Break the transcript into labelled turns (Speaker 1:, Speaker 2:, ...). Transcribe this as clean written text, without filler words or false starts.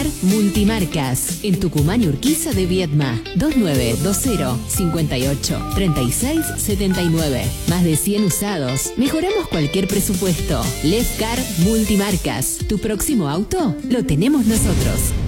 Speaker 1: Lefcar Multimarcas. En Tucumán y Urquiza de Viedma. 2920 58 36 79. Más de 100 usados. Mejoramos cualquier presupuesto. Lefcar Multimarcas. Tu próximo auto lo tenemos nosotros.